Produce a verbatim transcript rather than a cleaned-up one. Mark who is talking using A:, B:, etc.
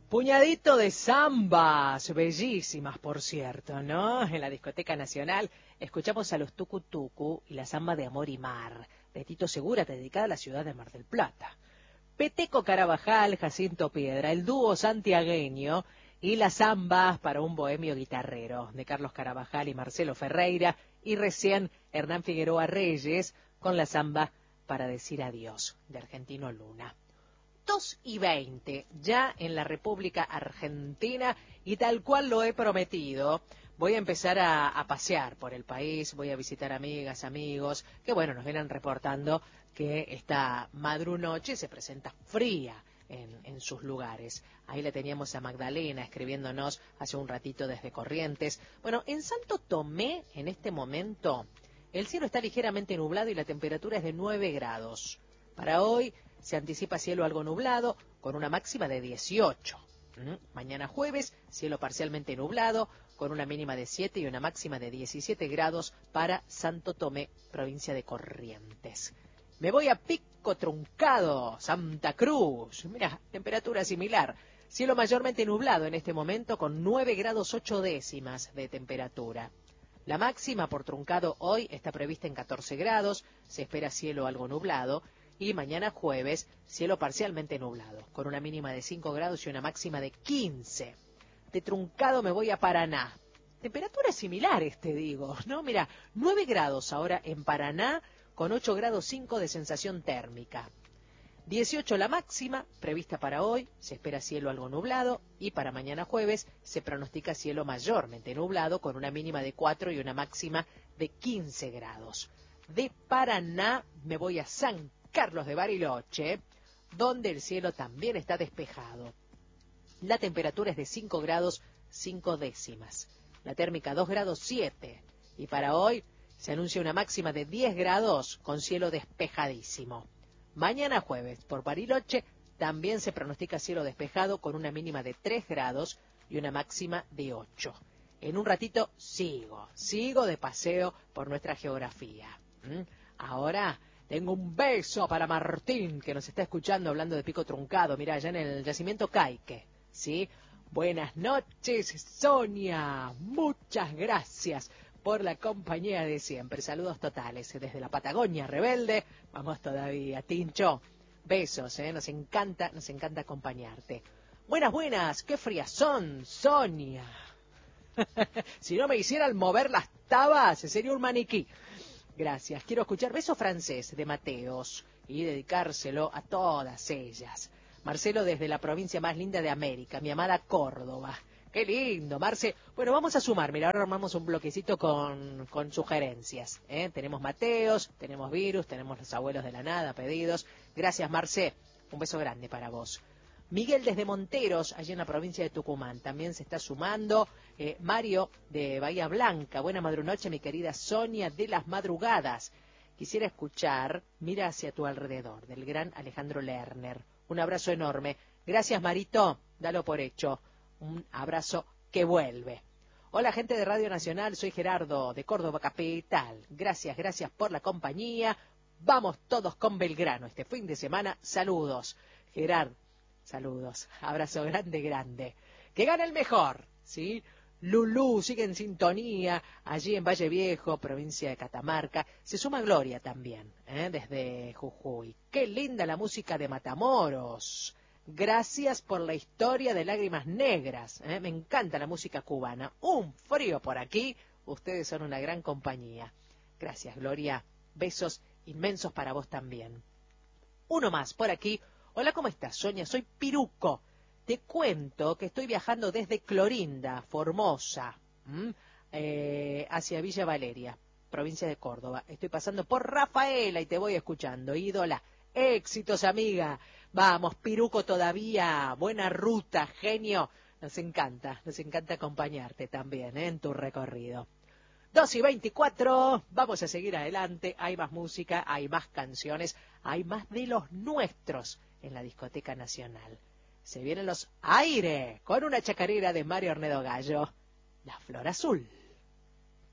A: Puñadito de zambas, bellísimas por cierto, ¿no? En la Discoteca Nacional escuchamos a los Tucu Tucu y la zamba de Amor y Mar, de Tito Segura, dedicada a la ciudad de Mar del Plata. Peteco Carabajal, Jacinto Piedra, el dúo santiagueño y las zambas para un bohemio guitarrero, de Carlos Carabajal y Marcelo Ferreira, y recién Hernán Figueroa Reyes con la zamba para decir adiós, de Argentino Luna. dos y veinte, ya en la República Argentina, y tal cual lo he prometido, voy a empezar a, a pasear por el país, voy a visitar amigas, amigos, que bueno, nos vienen reportando que esta madrunoche se presenta fría en, en sus lugares. Ahí le teníamos a Magdalena escribiéndonos hace un ratito desde Corrientes. Bueno, en Santo Tomé, en este momento, el cielo está ligeramente nublado y la temperatura es de nueve grados. Para hoy se anticipa cielo algo nublado, con una máxima de dieciocho. ¿Mm? Mañana jueves, cielo parcialmente nublado, con una mínima de siete y una máxima de diecisiete grados para Santo Tomé, provincia de Corrientes. Me voy a Pico Truncado, Santa Cruz. Mira, temperatura similar. Cielo mayormente nublado en este momento, con nueve grados ocho décimas de temperatura. La máxima por Truncado hoy está prevista en catorce grados, se espera cielo algo nublado. Y mañana jueves, cielo parcialmente nublado, con una mínima de cinco grados y una máxima de quince. De Truncado me voy a Paraná. Temperatura similares, te digo, ¿no? Mira, nueve grados ahora en Paraná, con ocho grados cinco de sensación térmica. dieciocho la máxima, prevista para hoy, se espera cielo algo nublado, y para mañana jueves se pronostica cielo mayormente nublado, con una mínima de cuatro y una máxima de quince grados. De Paraná me voy a San Carlos de Bariloche, donde el cielo también está despejado. La temperatura es de cinco grados cinco décimas. La térmica dos grados siete. Y para hoy se anuncia una máxima de diez grados con cielo despejadísimo. Mañana jueves por Bariloche también se pronostica cielo despejado con una mínima de tres grados y una máxima de ocho. En un ratito sigo, sigo de paseo por nuestra geografía. ¿Mm? Ahora tengo un beso para Martín, que nos está escuchando hablando de Pico Truncado. Mirá, allá en el yacimiento Caique, ¿sí? Buenas noches, Sonia. Muchas gracias por la compañía de siempre. Saludos totales desde la Patagonia Rebelde. Vamos todavía, Tincho. Besos, ¿eh? Nos encanta, nos encanta acompañarte. Buenas, buenas. Qué frías son, Sonia. Si no me hicieran mover las tabas, sería un maniquí. Gracias. Quiero escuchar Beso Francés de Mateos y dedicárselo a todas ellas. Marcelo desde la provincia más linda de América, mi amada Córdoba. Qué lindo, Marce. Bueno, vamos a sumar. Mira, ahora armamos un bloquecito con, con sugerencias. ¿eh? Tenemos Mateos, tenemos Virus, tenemos Los Abuelos de la Nada, pedidos. Gracias, Marce. Un beso grande para vos. Miguel desde Monteros, allí en la provincia de Tucumán, también se está sumando. Eh, Mario de Bahía Blanca, buena madrunoche, mi querida Sonia de las Madrugadas. Quisiera escuchar Mira hacia tu alrededor, del gran Alejandro Lerner. Un abrazo enorme. Gracias, Marito, dalo por hecho. Un abrazo que vuelve. Hola, gente de Radio Nacional, soy Gerardo de Córdoba Capital. Gracias, gracias por la compañía. Vamos todos con Belgrano este fin de semana. Saludos, Gerardo. Saludos, abrazo grande, grande. Que gane el mejor, ¿sí? Lulú sigue en sintonía, allí en Valle Viejo, provincia de Catamarca. Se suma Gloria también, ¿eh? Desde Jujuy. Qué linda la música de Matamoros. Gracias por la historia de Lágrimas Negras. ¿eh? Me encanta la música cubana. Un frío por aquí. Ustedes son una gran compañía. Gracias, Gloria. Besos inmensos para vos también. Uno más por aquí. Hola, ¿cómo estás, Sonia? Soy Piruco. Te cuento que estoy viajando desde Clorinda, Formosa, eh, hacia Villa Valeria, provincia de Córdoba. Estoy pasando por Rafaela y te voy escuchando. Ídola, éxitos, amiga. Vamos, Piruco todavía. Buena ruta, genio. Nos encanta, nos encanta acompañarte también ¿eh? en tu recorrido. dos y veinticuatro, vamos a seguir adelante. Hay más música, hay más canciones, hay más de los nuestros en la Discoteca Nacional. Se vienen los Aire con una chacarera de Mario Ornedo Gallo, La Flor Azul.